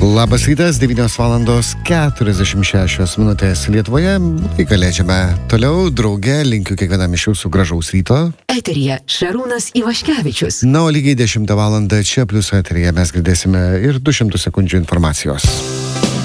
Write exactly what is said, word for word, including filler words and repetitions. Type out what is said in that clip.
Labas rytas, devynios valandos keturiasdešimt šešios minutės Lietuvoje. Laiką liečiame toliau, drauge, linkiu kiekvienam iš jūsų gražaus ryto. Eteryje Šarūnas Ivaškevičius. Na, o lygiai dešimtą valandą čia plius eteryje mes girdėsime ir du šimtus sekundžių informacijos.